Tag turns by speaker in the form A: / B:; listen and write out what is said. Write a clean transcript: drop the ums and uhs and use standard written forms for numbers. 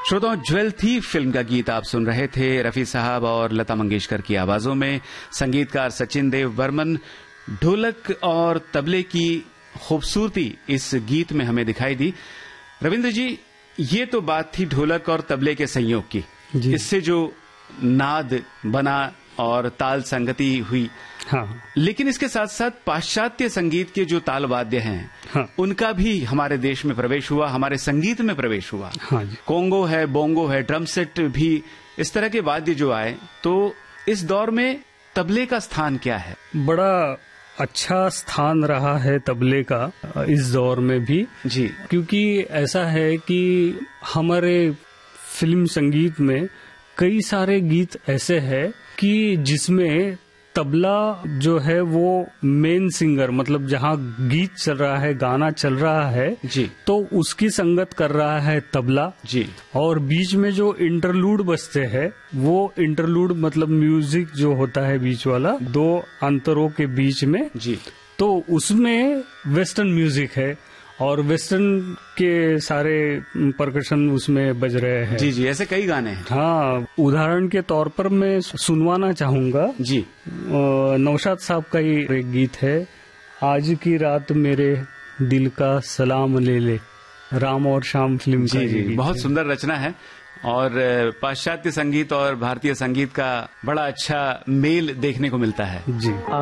A: श्रोताओं, jewel thief film का गीत आप सुन रहे थे। रफी साहब और लता मंगेशकर की आवाजों में संगीतकार सचिन देव बर्मन, ढोलक और तबले की खूबसूरती इस गीत में हमें दिखाई दी। रविंद्र जी, ये तो बात थी ढोलक और तबले के संयोग की, इससे जो नाद बना और ताल संगति हुई।
B: हाँ।
A: लेकिन इसके साथ साथ पाश्चात्य संगीत के जो ताल वाद्य हैं,
B: हाँ।
A: उनका भी हमारे देश में प्रवेश हुआ, हमारे संगीत में प्रवेश हुआ।
B: हाँ जी।
A: कोंगो है, बोंगो है, ड्रम सेट भी, इस तरह के वाद्य जो आए, तो इस दौर में तबले का स्थान क्या है?
B: बड़ा अच्छा स्थान रहा है तबले का इस दौर में भी
A: जी,
B: क्योंकि ऐसा है कि हमारे फिल्म संगीत में कई सारे गीत ऐसे हैं कि जिसमें तबला जो है वो मेन सिंगर, मतलब जहाँ गीत चल रहा है, गाना चल रहा है
A: जी,
B: तो उसकी संगत कर रहा है तबला
A: जी,
B: और बीच में जो इंटरलूड बजते हैं वो इंटरलूड मतलब म्यूजिक जो होता है बीच वाला, दो अंतरों के बीच में
A: जी,
B: तो उसमें वेस्टर्न म्यूजिक है और वेस्टर्न के सारे परकशन उसमें बज रहे हैं।
A: जी, जी, ऐसे कई गाने हैं।
B: हाँ, उदाहरण के तौर पर मैं सुनवाना चाहूंगा
A: जी,
B: नौशाद साहब का ही एक गीत है, आज की रात मेरे दिल का सलाम ले ले, राम और श्याम फिल्म का।
A: जी, जी, बहुत सुंदर रचना है और पाश्चात्य संगीत और भारतीय संगीत का बड़ा अच्छा मेल देखने को मिलता है।
B: जी।